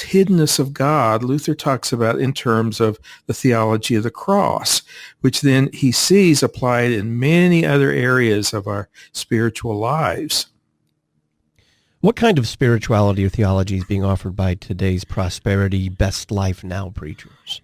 hiddenness of God, Luther talks about in terms of the theology of the cross, which then he sees applied in many other areas of our spiritual lives. What kind of spirituality or theology is being offered by today's prosperity, best life now preachers?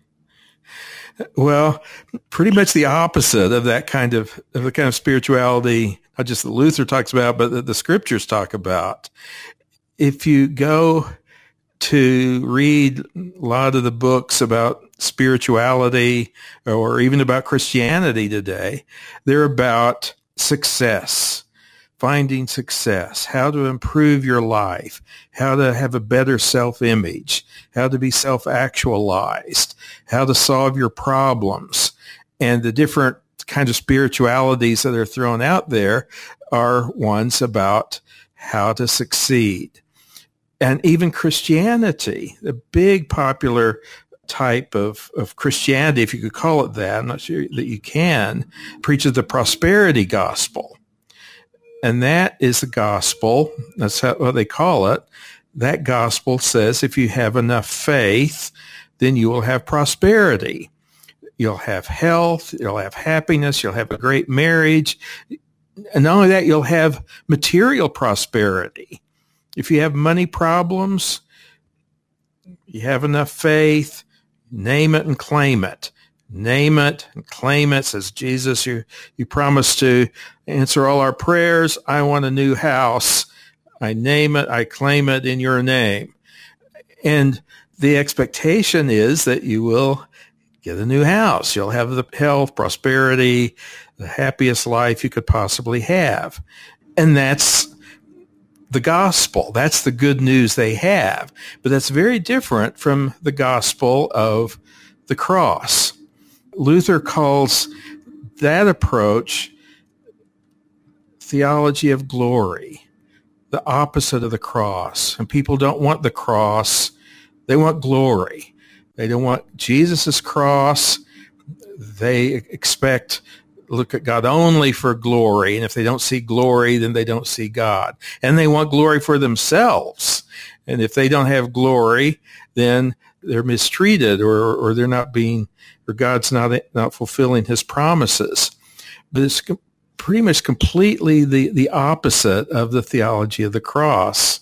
Well, pretty much the opposite of the kind of spirituality, not just that Luther talks about, but that the scriptures talk about. If you go to read a lot of the books about spirituality or even about Christianity today, they're about success, finding success, how to improve your life, how to have a better self-image, how to be self-actualized, how to solve your problems. And the different kinds of spiritualities that are thrown out there are ones about how to succeed. And even Christianity, the big popular type of Christianity, if you could call it that, I'm not sure that you can, preaches the prosperity gospel. And that is the gospel, that's what they call it. That gospel says if you have enough faith, then you will have prosperity. You'll have health, you'll have happiness, you'll have a great marriage. And not only that, you'll have material prosperity. If you have money problems, you have enough faith, name it and claim it. Name it and claim it. Says Jesus, you promised to answer all our prayers. I want a new house. I name it, I claim it in your name. And the expectation is that you will get a new house. You'll have the health, prosperity, the happiest life you could possibly have. And that's the gospel. That's the good news they have. But that's very different from the gospel of the cross. Luther calls that approach theology of glory, the opposite of the cross. And people don't want the cross. They want glory. They don't want Jesus' cross. They expect look at God only for glory. And if they don't see glory, then they don't see God. And they want glory for themselves. And if they don't have glory, then they're mistreated or they're not being, or God's not fulfilling his promises. But it's pretty much completely the opposite of the theology of the cross.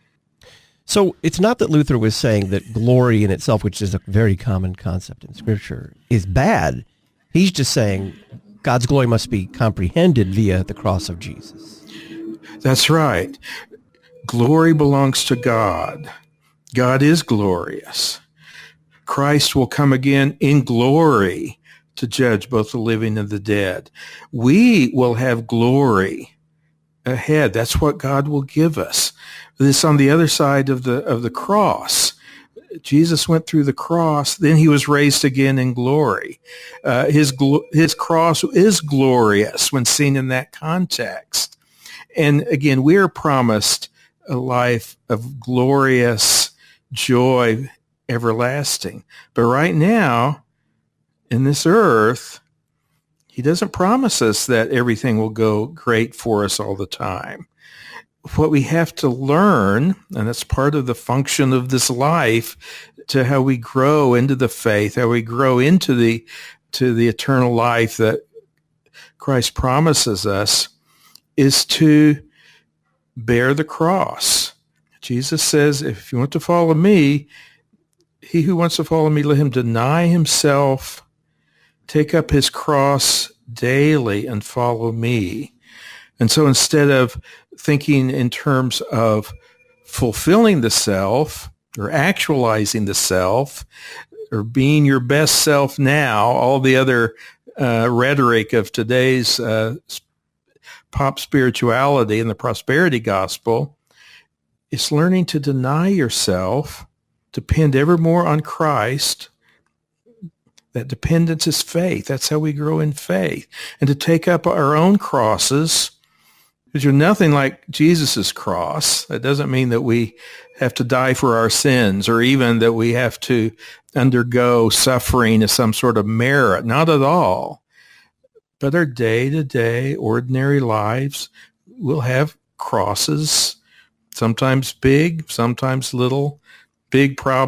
So it's not that Luther was saying that glory in itself, which is a very common concept in Scripture, is bad. He's just saying God's glory must be comprehended via the cross of Jesus. That's right. Glory belongs to God. God is glorious. Christ will come again in glory to judge both the living and the dead. We will have glory ahead. That's what God will give us. This on the other side of the cross. Jesus went through the cross, then he was raised again in glory. His cross is glorious when seen in that context. And again, we are promised a life of glorious joy, everlasting. But right now, in this earth, he doesn't promise us that everything will go great for us all the time. What we have to learn, and that's part of the function of this life, to how we grow into the faith, how we grow into the eternal life that Christ promises us, is to bear the cross. Jesus says, if you want to follow me, he who wants to follow me, let him deny himself, take up his cross daily and follow me. And so instead of thinking in terms of fulfilling the self or actualizing the self or being your best self now, all the other rhetoric of today's pop spirituality and the prosperity gospel, is learning to deny yourself, depend ever more on Christ. That dependence is faith. That's how we grow in faith. And to take up our own crosses, because you're nothing like Jesus' cross. That doesn't mean that we have to die for our sins or even that we have to undergo suffering as some sort of merit. Not at all. But our day-to-day, ordinary lives will have crosses, sometimes big, sometimes little, big problems.